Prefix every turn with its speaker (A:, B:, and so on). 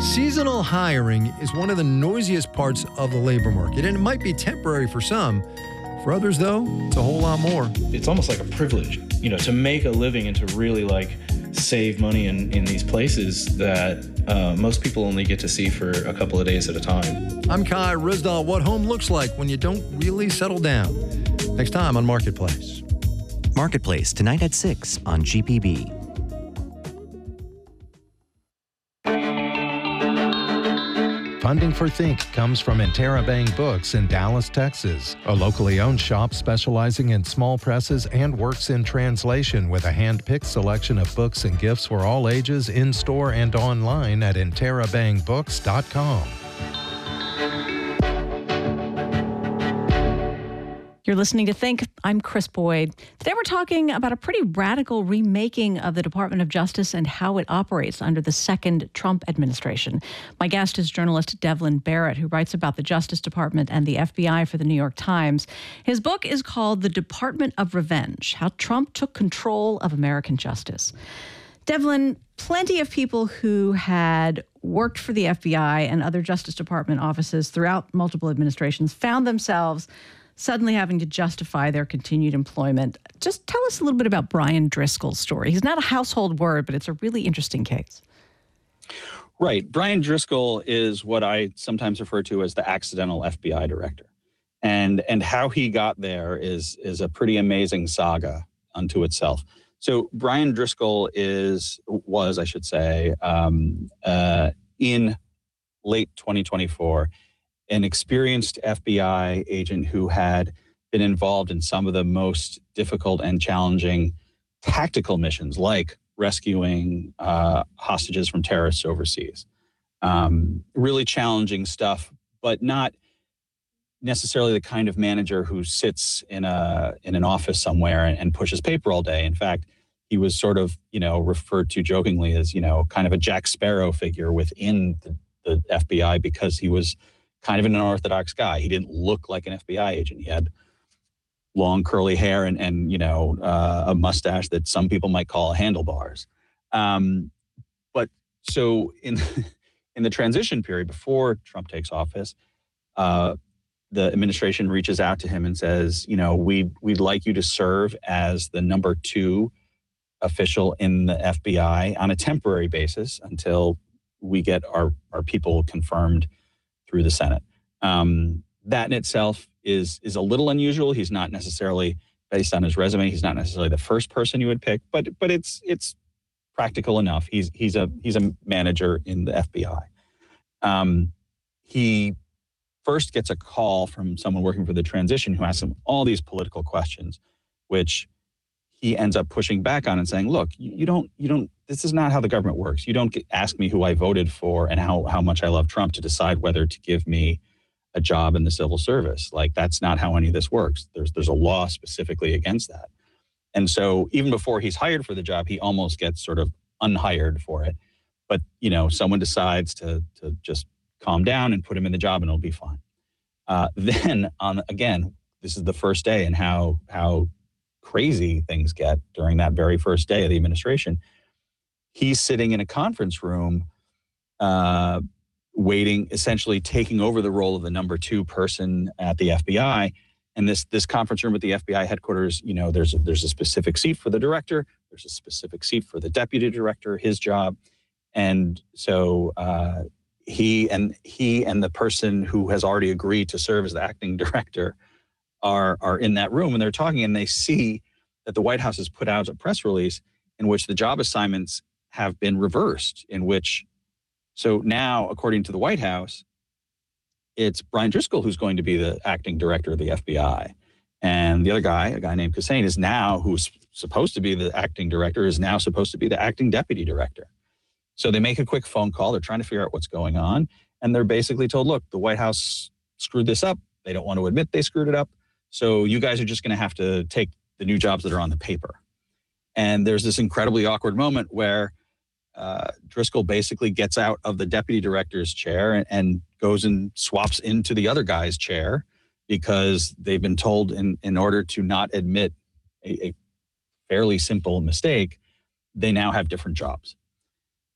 A: Seasonal hiring is one of the noisiest parts of the labor market, and it might be temporary for some. For others, though, it's a whole lot more.
B: It's almost like a privilege, to make a living and to really save money in these places that most people only get to see for a couple of days at a time.
A: I'm Kai Ryssdal. What home looks like when you don't really settle down. Next time on Marketplace.
C: Marketplace, tonight at 6 on GPB.
D: Funding for Think comes from Interabang Books in Dallas, Texas, a locally owned shop specializing in small presses and works in translation with a hand-picked selection of books and gifts for all ages in-store and online at interabangbooks.com.
E: You're listening to Think. I'm Chris Boyd. Today we're talking about a pretty radical remaking of the Department of Justice and how it operates under the second Trump administration. My guest is journalist Devlin Barrett, who writes about the Justice Department and the FBI for the New York Times. His book is called The Department of Revenge: How Trump Took Control of American Justice. Devlin, plenty of people who had worked for the FBI and other Justice Department offices throughout multiple administrations found themselves suddenly having to justify their continued employment. Just tell us a little bit about Brian Driscoll's story. He's not a household word, but it's a really interesting case.
F: Right. Brian Driscoll is what I sometimes refer to as the accidental FBI director. And how he got there is a pretty amazing saga unto itself. So Brian Driscoll was in late 2024, an experienced FBI agent who had been involved in some of the most difficult and challenging tactical missions, like rescuing hostages from terrorists overseas. Really challenging stuff, but not necessarily the kind of manager who sits in an office somewhere and pushes paper all day. In fact, he was sort of, referred to jokingly as, kind of a Jack Sparrow figure within the FBI because he was kind of an unorthodox guy. He didn't look like an FBI agent. He had long curly hair and a mustache that some people might call handlebars. But so in the transition period before Trump takes office, the administration reaches out to him and says, we'd like you to serve as the number 2 official in the FBI on a temporary basis until we get our people confirmed through the Senate. That in itself is a little unusual. He's not necessarily, based on his resume, he's not necessarily the first person you would pick, but it's practical enough. He's a manager in the FBI. He first gets a call from someone working for the transition who asks him all these political questions, which he ends up pushing back on and saying, look, you don't, this is not how the government works. You don't ask me who I voted for and how much I love Trump to decide whether to give me a job in the civil service. Like, that's not how any of this works. There's a law specifically against that. And so even before he's hired for the job, he almost gets sort of unhired for it. But, someone decides to just calm down and put him in the job and it'll be fine. Then this is the first day, and how crazy things get during that very first day of the administration. He's sitting in a conference room, waiting, essentially taking over the role of the number 2 person at the FBI. And this conference room at the FBI headquarters, there's a specific seat for the director. There's a specific seat for the deputy director, his job. And so he and the person who has already agreed to serve as the acting director are in that room, and they're talking, and they see that the White House has put out a press release in which the job assignments have been reversed, so now, according to the White House, it's Brian Driscoll who's going to be the acting director of the FBI. And the other guy, a guy named Kassane, who's supposed to be the acting director, is now supposed to be the acting deputy director. So they make a quick phone call. They're trying to figure out what's going on. And they're basically told, look, the White House screwed this up. They don't want to admit they screwed it up. So you guys are just going to have to take the new jobs that are on the paper. And there's this incredibly awkward moment where Driscoll basically gets out of the deputy director's chair and goes and swaps into the other guy's chair because they've been told in order to not admit a fairly simple mistake, they now have different jobs.